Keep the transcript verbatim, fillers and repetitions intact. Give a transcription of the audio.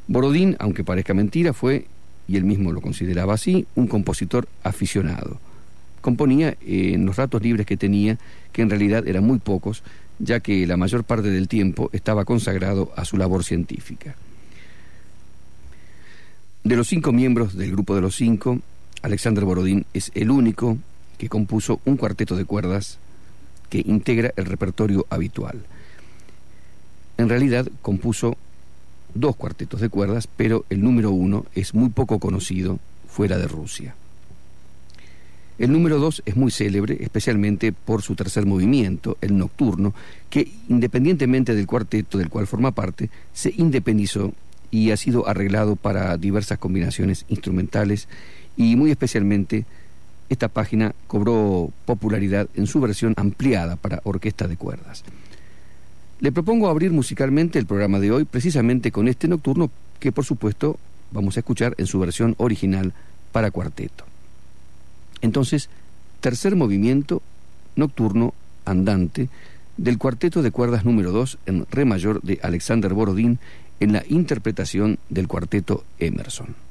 Borodín, aunque parezca mentira, fue, y él mismo lo consideraba así, un compositor aficionado. Componía en los ratos libres que tenía, que en realidad eran muy pocos, ya que la mayor parte del tiempo estaba consagrado a su labor científica. De los cinco miembros del grupo de los cinco, Alexander Borodín es el único que compuso un cuarteto de cuerdas que integra el repertorio habitual. En realidad compuso dos cuartetos de cuerdas, pero el número uno es muy poco conocido fuera de Rusia. El número dos es muy célebre, especialmente por su tercer movimiento, el nocturno, que independientemente del cuarteto del cual forma parte, se independizó y ha sido arreglado para diversas combinaciones instrumentales, y muy especialmente esta página cobró popularidad en su versión ampliada para orquesta de cuerdas. Le propongo abrir musicalmente el programa de hoy precisamente con este nocturno que, por supuesto, vamos a escuchar en su versión original para cuarteto. Entonces, tercer movimiento nocturno andante del cuarteto de cuerdas número dos en re mayor de Alexander Borodín en la interpretación del cuarteto Emerson.